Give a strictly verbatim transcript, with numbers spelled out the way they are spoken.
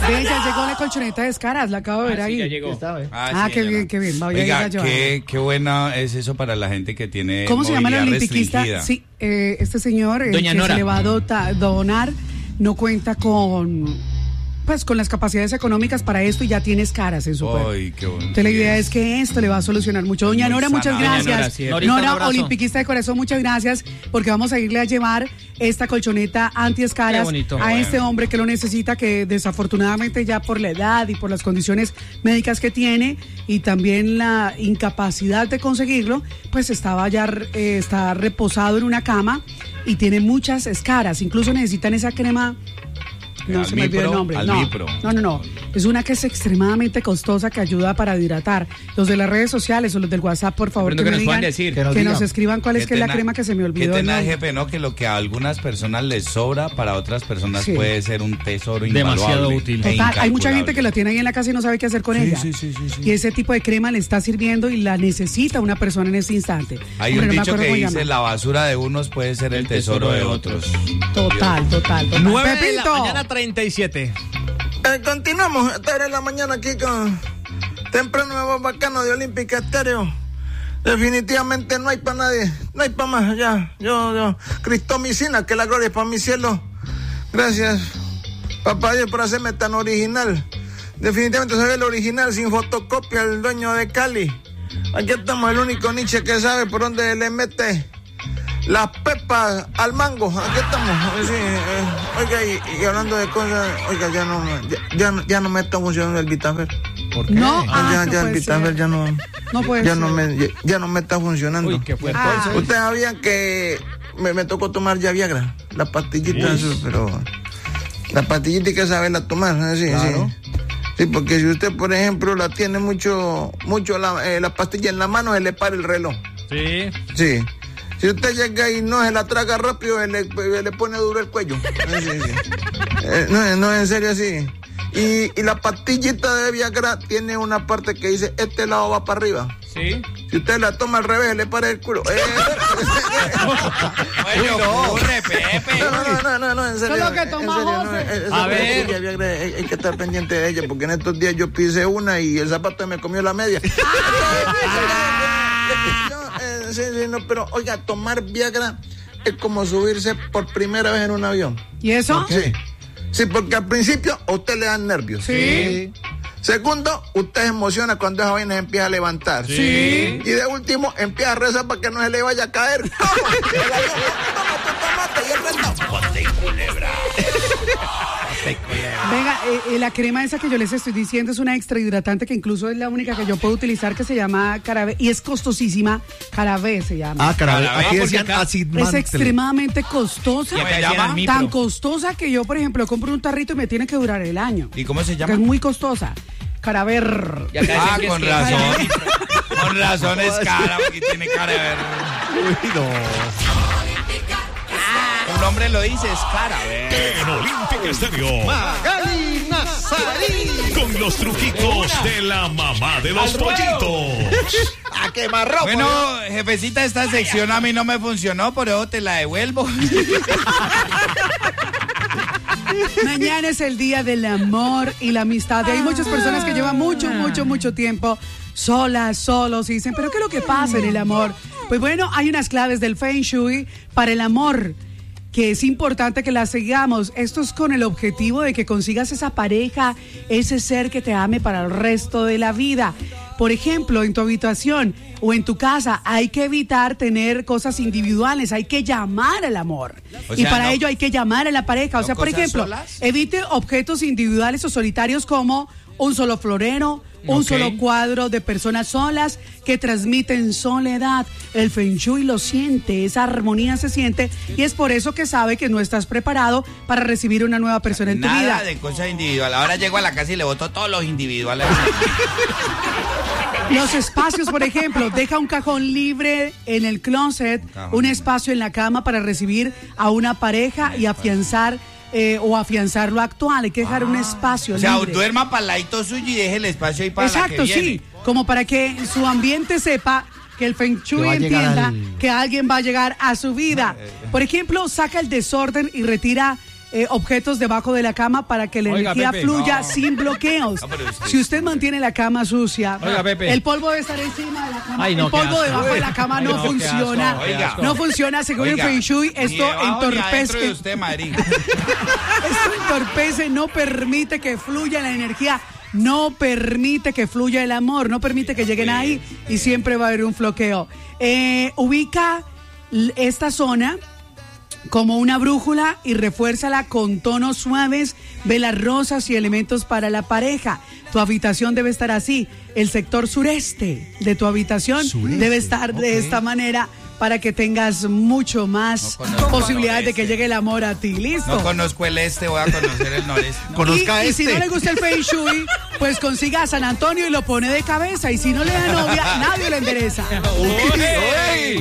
Ve, ya llegó la colchoneta de Escaras, la acabo de ver ah, ahí. Sí, ya llegó. Está, ¿eh? Ah, ah sí, qué bien, qué bien. Voy Oiga, a ir a qué, qué buena es eso para la gente que tiene ¿Cómo se llama el movilidad olimpiquista? restringida. Sí, eh, este señor, el Doña que Nora. se le va a dota- donar, no cuenta con... pues con las capacidades económicas para esto y ya tienes caras en su cuerpo. Ay, qué bueno. Entonces la idea es que esto le va a solucionar mucho. Doña Muy Nora, muchas sana. gracias. Doña Nora, sí. Norita, un Nora, abrazo. olimpiquista de corazón, muchas gracias, porque vamos a irle a llevar esta colchoneta Qué anti-escaras bonito. a Qué este bueno. hombre que lo necesita, que desafortunadamente ya por la edad y por las condiciones médicas que tiene y también la incapacidad de conseguirlo, pues estaba ya eh, está reposado en una cama y tiene muchas escaras. Incluso necesitan esa crema. No Almipro, se me olvidó el nombre. No, Almipro. no, no, no. Es una que es extremadamente costosa que ayuda para hidratar. Los de las redes sociales o los del WhatsApp, por favor, Pero que que me nos puedan digan, decir. Que que nos nos, digan. escriban cuál es Qué que es la tena- crema que se me olvidó. Qué el tenaz, nombre. jefe, ¿no? Que lo que a algunas personas les sobra, para otras personas Sí. puede ser un tesoro Demasiado invaluable útil. e Total, hay mucha gente incalculable. que la tiene ahí en la casa y no sabe qué hacer con Sí, ella. sí, sí, sí, sí. Y ese tipo de crema le está sirviendo y la necesita una persona en este instante. Hay Hombre, un no me dicho acuerdo que cómo dice, llama. la basura de unos puede ser el tesoro de otros. Total, total, total. nueve de la Pepito. mañana, treinta y siete. Eh, continuamos, esta hora de la mañana aquí con Temprano Nuevo Bacano de Olímpica Estéreo. Definitivamente no hay para nadie, no hay para más, ya, yo, yo, Cristomicina, que la gloria es para mi cielo. Gracias, papá Dios, por hacerme tan original. Definitivamente soy el original, sin fotocopia, el dueño de Cali. Aquí estamos, el único Nietzsche que sabe por dónde le mete las pepas al mango. Aquí estamos. Eh, sí, eh, oiga, y, y hablando de cosas, oiga, ya no, ya, ya, no- ya no me está funcionando el Vitafer. ¿Por qué? No, Ah, ah, ya, no ya el puede Vitafer ser. ya no, No puede ya ser. no me, ya, ya no me está funcionando. Uy, qué fuerte. Ah. Ustedes sabían que me, me tocó tomar ya Viagra, la pastillita, eso, pero la pastillita hay que saberla tomar, ¿no? Sí, Claro. sí. Sí, porque si usted, por ejemplo, la tiene mucho, mucho la, eh, la pastilla en la mano, se le para el reloj. Sí. Sí. Si usted llega y no se la traga rápido, se le, se le pone duro el cuello. Sí, sí. Eh, no, no, en serio, sí. Y, y la pastillita de Viagra tiene una parte que dice, este lado va para arriba. Sí. Si usted la toma al revés, se le para el culo. Eh, Oye, ocurre, Pepe. no, no, no, no, no, en serio. Eso es lo que en toma serio, no, José. eh, esa A ver. pastilla de Viagra, hay, hay que estar pendiente de ella, porque en estos días yo pisé una y el zapato me comió la media. No, eh, sí, sí, no, pero oiga, tomar Viagra es como subirse por primera vez en un avión. ¿Y eso? Sí. Sí, porque al principio a usted le dan nervios. Sí. Segundo, usted se emociona cuando esa vaina se empieza a levantar. Sí. Y de último, empieza a rezar para que no se le vaya a caer. ¡Toma! El avión, toma tu tomate y el resto. Ponte y culebra. Venga, eh, eh, la crema esa que yo les estoy diciendo es una extra hidratante que incluso es la única que yo puedo utilizar, que se llama CeraVe y es costosísima. CeraVe se llama. Ah, caray. Caray, Aquí porque decían acá acid Es mantle. extremadamente costosa. ¿Cómo se llama? Tan costosa que yo, por ejemplo, compro un tarrito y me tiene que durar el año. ¿Y cómo se Que llama? es muy costosa. Caraver. Y acá Ah, dicen que con es que- razón. Con razón es cara, porque tiene cara de ver. Uy, no. Un hombre lo dice, es cara, ver. En Olímpica Estéreo, Magali Nazarí. con los truquitos de la mamá de los pollitos. A quemarropa. Bueno, jefecita, esta sección a mí no me funcionó, por eso te la devuelvo. Mañana es el día del amor y la amistad. Y hay muchas personas que llevan mucho, mucho, mucho tiempo solas, solos y dicen, ¿pero qué es lo que pasa en el amor? Pues bueno, hay unas claves del Feng Shui para el amor, que es importante que las sigamos. Esto es con el objetivo de que consigas esa pareja, ese ser que te ame para el resto de la vida. Por ejemplo, en tu habitación o en tu casa hay que evitar tener cosas individuales, hay que llamar al amor. O y sea, para no- ello hay que llamar a la pareja. O ¿no sea, por cosas ejemplo, solas? evite objetos individuales o solitarios como un solo florero, un Ok. solo cuadro de personas solas que transmiten soledad. El Feng Shui lo siente, esa armonía se siente y es por eso que sabe que no estás preparado para recibir una nueva persona en tu Nada vida. de cosas individuales. Ahora llego a la casa y le boto todos los individuales. Los espacios, por ejemplo, deja un cajón libre en el closet, Cajón. un espacio en la cama para recibir a una pareja y afianzar eh, o afianzar lo actual. Hay que dejar un espacio O sea, libre. duerma para el ladito suyo y deje el espacio ahí para la Exacto, que viene. sí, como para que su ambiente sepa que el Feng Que Shui va a llegar entienda al- que alguien va a llegar a su vida. Por ejemplo, saca el desorden y retira eh, objetos debajo de la cama para que la Oiga, energía Pepe, fluya no. sin bloqueos. No, pero usted- Si usted mantiene la cama sucia, Oiga, Pepe. el polvo debe estar encima de la cama. Ay, no, el qué polvo asco. debajo de la cama Ay, no, no, qué funciona. asco, qué asco. No funciona según Oiga, el Feng Shui. ni Esto debajo ni adentro de entorpece. usted, Mari. Esto entorpece, no permite que fluya la energía, no permite que fluya el amor, no permite que lleguen ahí y siempre va a haber un floqueo. Eh, ubica l- esta zona como una brújula y refuérzala con tonos suaves, velas rosas y elementos para la pareja. Tu habitación debe estar así. El sector sureste de tu habitación debe estar de esta manera para que tengas mucho más No conozco posibilidades el de que noreste. llegue el amor a ti. ¿Listo? No conozco el este, voy a conocer el noreste. No. Conozca y, y si este. no le gusta el Feng Shui, pues consiga a San Antonio y lo pone de cabeza. Y si no le da novia, nadie le endereza. Uy, uy.